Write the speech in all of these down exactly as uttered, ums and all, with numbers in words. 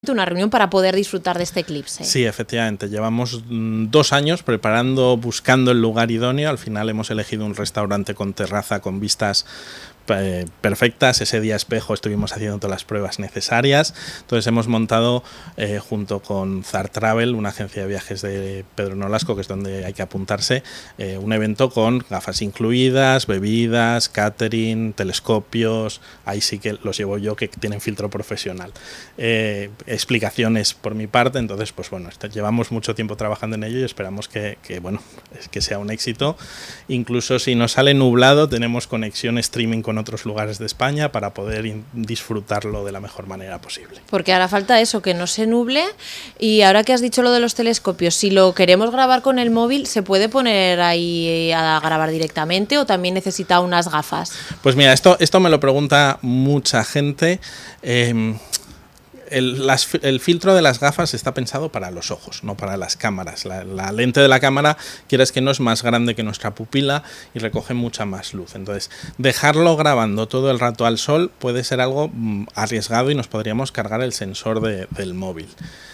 una reunión para poder disfrutar de este eclipse. Sí, efectivamente. Llevamos mm, dos años preparando, buscando el lugar idóneo. Al final hemos elegido un restaurante con terraza, con vistas eh, perfectas. Ese día espejo estuvimos haciendo todas las pruebas necesarias. Entonces hemos montado, eh, junto con Zar Travel, una agencia de viajes de Pedro Nolasco, que es donde hay que apuntarse, eh, un evento con gafas incluidas, bebidas, catering, telescopios. Ahí sí que los llevo yo, que tienen filtro profesional. Eh, explicaciones por mi parte, entonces pues bueno, llevamos mucho tiempo trabajando en ello y esperamos que, que bueno, que sea un éxito. Incluso si nos sale nublado, tenemos conexión streaming con otros lugares de España para poder disfrutarlo de la mejor manera posible. Porque hará falta eso, que no se nuble. Y ahora que has dicho lo de los telescopios, si lo queremos grabar con el móvil, ¿se puede poner ahí a grabar directamente o también necesita unas gafas? Pues mira, esto, esto me lo pregunta mucha gente. Eh, El, las, el filtro de las gafas está pensado para los ojos, no para las cámaras. La, la lente de la cámara, quieras que no, es más grande que nuestra pupila y recoge mucha más luz. Entonces, dejarlo grabando todo el rato al sol puede ser algo mm, arriesgado y nos podríamos cargar el sensor de, del móvil.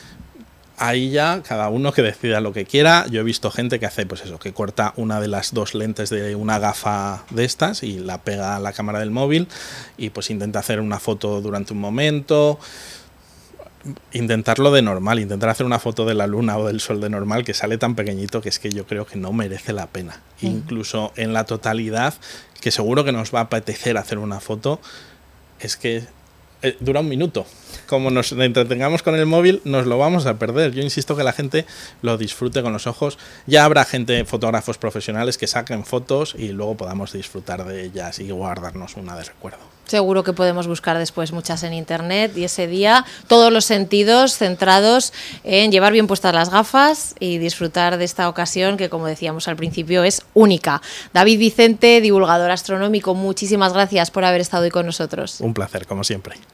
Ahí ya cada uno que decida lo que quiera. Yo he visto gente que hace pues eso, que corta una de las dos lentes de una gafa de estas y la pega a la cámara del móvil y pues intenta hacer una foto durante un momento. Intentarlo de normal, intentar hacer una foto de la luna o del sol de normal, que sale tan pequeñito que es que yo creo que no merece la pena. Sí. Incluso en la totalidad, que seguro que nos va a apetecer hacer una foto, es que eh, dura un minuto. Como nos entretengamos con el móvil, nos lo vamos a perder. Yo insisto que la gente lo disfrute con los ojos. Ya habrá gente, fotógrafos profesionales, que saquen fotos y luego podamos disfrutar de ellas y guardarnos una de recuerdo. Seguro que podemos buscar después muchas en internet y ese día todos los sentidos centrados en llevar bien puestas las gafas y disfrutar de esta ocasión que, como decíamos al principio, es única. David Vicente, divulgador astronómico, muchísimas gracias por haber estado hoy con nosotros. Un placer, como siempre.